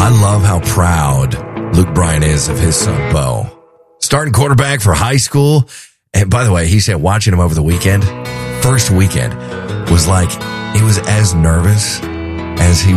I love how proud Luke Bryan is of his son, Bo. Starting quarterback for high school. And by the way, he said watching him over the weekend, first weekend, was like he was as nervous as he